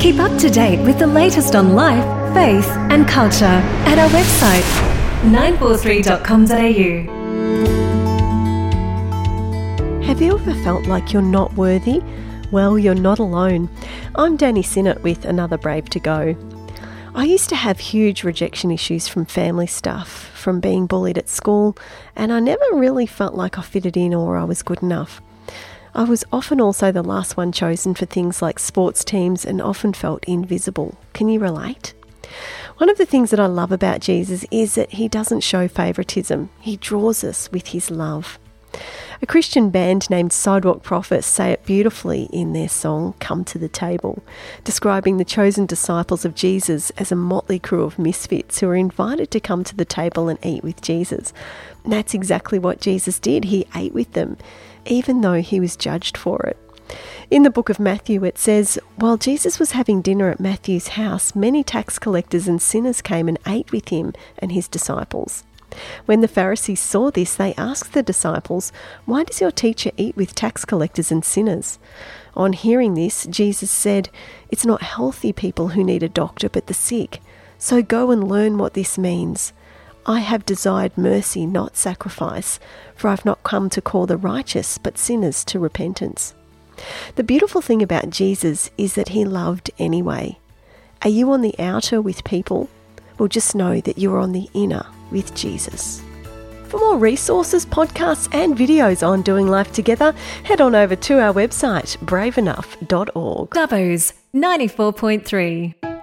Keep up to date with the latest on life, faith and culture at our website 943.com.au. Have you ever felt like you're not worthy? Well, you're not alone. I'm Danny Sinnott with Another Brave to Go. I used to have huge rejection issues from family stuff, from being bullied at school, and I never really felt like I fitted in or I was good enough. I was often also the last one chosen for things like sports teams and often felt invisible. Can you relate? One of the things that I love about Jesus is that he doesn't show favouritism. He draws us with his love. A Christian band named Sidewalk Prophets say it beautifully in their song Come to the Table, describing the chosen disciples of Jesus as a motley crew of misfits who are invited to come to the table and eat with Jesus. And that's exactly what Jesus did. He ate with them, even though he was judged for it. In the book of Matthew it says, while Jesus was having dinner at Matthew's house, many tax collectors and sinners came and ate with him and his disciples. When the Pharisees saw this, they asked the disciples, "Why does your teacher eat with tax collectors and sinners?" On hearing this, Jesus said, "It's not healthy people who need a doctor, but the sick. So go and learn what this means. I have desired mercy, not sacrifice, for I've not come to call the righteous, but sinners to repentance." The beautiful thing about Jesus is that he loved anyway. Are you on the outer with people? Well, just know that you're on the inner with Jesus. For more resources, podcasts and videos on doing life together, head on over to our website, braveenough.org. Dubbo's 94.3.